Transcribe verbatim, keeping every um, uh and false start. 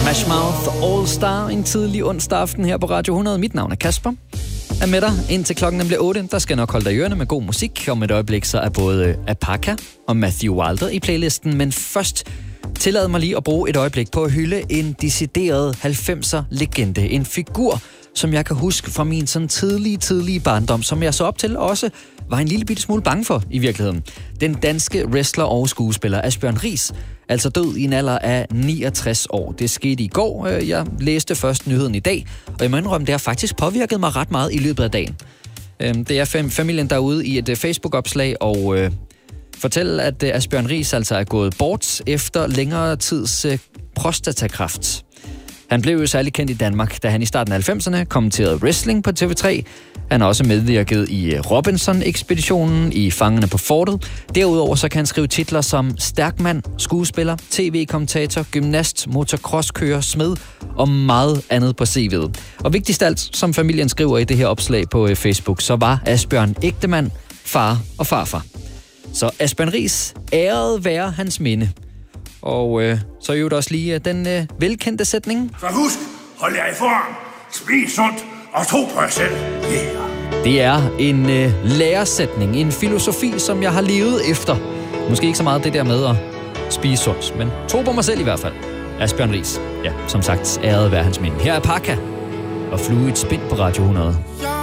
Smash Mouth All Star en tidlig onsdag aften her på Radio hundrede. Mit navn er Kasper. Er med dig indtil klokken bliver otte. Der skal nok holde dig i ørerne med god musik. Om et øjeblik så er både Apaka og Matthew Wilder i playlisten. Men først tillad mig lige at bruge et øjeblik på at hylde en decideret halvfemser legende. En figur, som jeg kan huske fra min sådan tidlige, tidlige barndom, som jeg så op til også var en lille bitte smule bange for i virkeligheden. Den danske wrestler og skuespiller Asbjørn Riis, altså død i en alder af niogtres år. Det skete i går. Jeg læste først nyheden i dag, og jeg må indrømme, det har faktisk påvirket mig ret meget i løbet af dagen. Det er familien derude i et Facebook-opslag og øh, fortæller, at Asbjørn Riis altså er gået bort efter længere tids øh, prostatakræft. Han blev jo særlig kendt i Danmark, da han i starten af halvfemserne kommenterede wrestling på T V tre. Han har også medvirket i Robinson-ekspeditionen, i Fangerne på Fortet. Derudover så kan han skrive titler som stærkmand, skuespiller, tv-kommentator, gymnast, motocrosskører, smed og meget andet på C V'et. Og vigtigst alt, som familien skriver i det her opslag på Facebook, så var Asbjørn ægtemand, far og farfar. Så Asbjørn Riis, æret være hans minde. Og øh, så er jo også lige øh, den øh, velkendte sætning. Så husk, hold jer i form, spis sundt og tro på jer selv. Yeah. Det er en øh, læresætning, en filosofi, som jeg har levet efter. Måske ikke så meget det der med at spise sundt, men tro på mig selv i hvert fald. Asbjørn Riis. Ja, som sagt, æret være hans minde. Her er Parka og Fluid Spin på Radio hundrede.